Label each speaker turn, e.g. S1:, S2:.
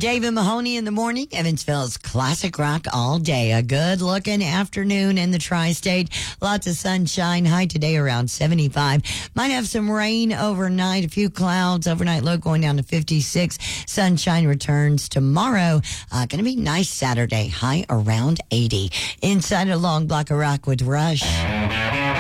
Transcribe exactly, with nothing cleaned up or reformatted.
S1: David Mahoney in the morning. Evansville's classic rock all day. A good looking afternoon in the tri-state. Lots of sunshine. High today around seventy-five. Might have some rain overnight. A few clouds. Overnight low going down to fifty-six. Sunshine returns tomorrow. Uh, going to be nice Saturday. High around eighty. Inside a long block of rock with Rush.